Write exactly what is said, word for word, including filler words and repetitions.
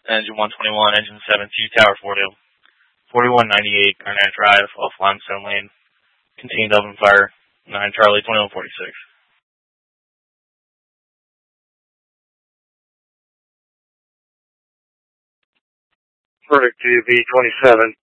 Engine one twenty-one, Engine seven, T Tower forty, forty-one ninety-eight, Garnett Drive, off Limestone Lane. Contained open fire, nine Charlie, twenty-one forty-six. Verdict to B twenty-seven.